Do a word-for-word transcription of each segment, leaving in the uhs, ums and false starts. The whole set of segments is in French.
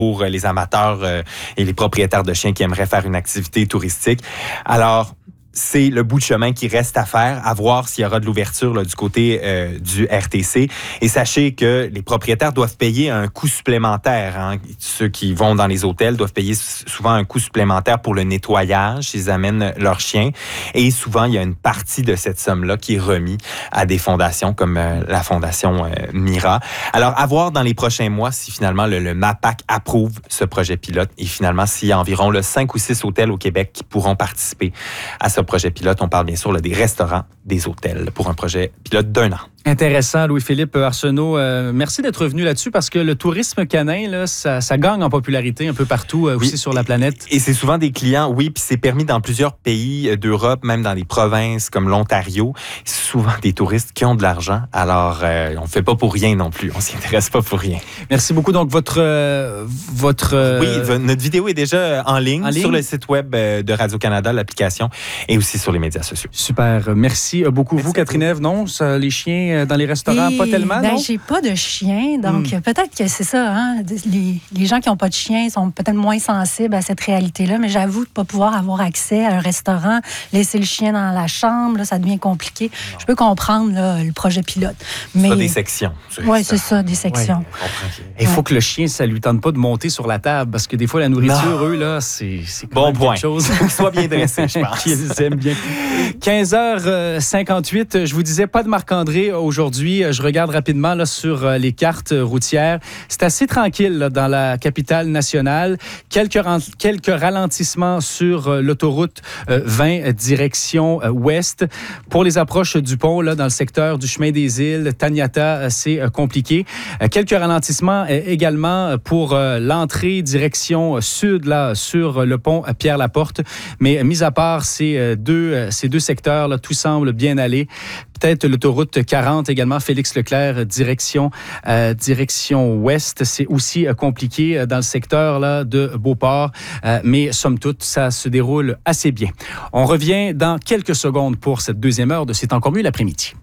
pour les amateurs euh, et les propriétaires de chiens qui aimeraient faire une activité touristique. Alors, c'est le bout de chemin qui reste à faire, à voir s'il y aura de l'ouverture là, du côté euh, du R T C. Et sachez que les propriétaires doivent payer un coût supplémentaire. Hein. Ceux qui vont dans les hôtels doivent payer souvent un coût supplémentaire pour le nettoyage s'ils amènent leurs chiens. Et souvent, il y a une partie de cette somme-là qui est remise à des fondations comme euh, la fondation euh, Mira. Alors, à voir dans les prochains mois si finalement le, le MAPAC approuve ce projet pilote et finalement s'il y a environ le cinq ou six hôtels au Québec qui pourront participer à ce projet pilote. On parle bien sûr là, des restaurants, des hôtels pour un projet pilote d'un an. Intéressant, Louis-Philippe Arsenault. Euh, merci d'être revenu là-dessus parce que le tourisme canin, là, ça, ça gagne en popularité un peu partout euh, aussi oui, sur la planète. Et c'est souvent des clients, oui, puis c'est permis dans plusieurs pays d'Europe, même dans des provinces comme l'Ontario. C'est souvent des touristes qui ont de l'argent. Alors, euh, on ne fait pas pour rien non plus. On ne s'y intéresse pas pour rien. Merci beaucoup. Donc, votre... Euh, votre euh... Oui, notre vidéo est déjà en ligne, en ligne sur le site web de Radio-Canada, l'application, et aussi sur les médias sociaux. Super. Merci beaucoup. Merci vous, Catherine Ève, non? Ça, les chiens dans les restaurants, et, pas tellement, ben, non? J'ai pas de chien, donc hmm. peut-être que c'est ça. Hein? Les, les gens qui n'ont pas de chien sont peut-être moins sensibles à cette réalité-là, mais j'avoue de ne pas pouvoir avoir accès à un restaurant, laisser le chien dans la chambre, là, ça devient compliqué. Non. Je peux comprendre là, le projet pilote. Mais... C'est des sections. Oui, c'est ça, des sections. Il ouais. faut que le chien, ça ne lui tente pas de monter sur la table, parce que des fois, la nourriture, non. eux, là, c'est, c'est quand bon même point. quelque chose. Il faut qu'ils soient bien dressés, je pense. Qu'ils aiment bien. quinze heures cinquante-huit, je vous disais, pas de Marc-André aujourd'hui. Je regarde rapidement là, sur euh, les cartes routières. C'est assez tranquille là, dans la capitale nationale. Quelques, quelques ralentissements sur euh, l'autoroute euh, vingt direction euh, ouest. Pour les approches du pont, là, dans le secteur du chemin des îles, Taniata, euh, c'est euh, compliqué. Euh, quelques ralentissements euh, également pour euh, l'entrée direction euh, sud là, sur le pont euh, Pierre-Laporte. Mais euh, mis à part ces euh, deux, euh, ces deux secteurs, là, tout semble bien aller. Peut-être l'autoroute quarante également, Félix-Leclerc, direction, euh, direction ouest. C'est aussi euh, compliqué dans le secteur là, de Beauport, euh, mais somme toute, ça se déroule assez bien. On revient dans quelques secondes pour cette deuxième heure de C'est encore mieux l'après-midi.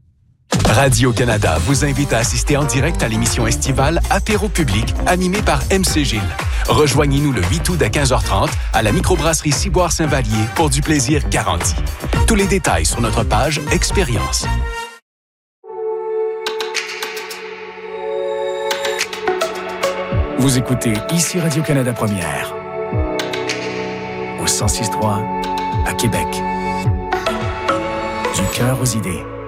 Radio-Canada vous invite à assister en direct à l'émission estivale Apéro public, animée par M C Gilles. Rejoignez-nous le huit août à quinze heures trente à la microbrasserie Ciboire-Saint-Vallier pour du plaisir garanti. Tous les détails sur notre page Expérience. Vous écoutez ici Radio-Canada Première, au cent six trois à Québec. Du cœur aux idées.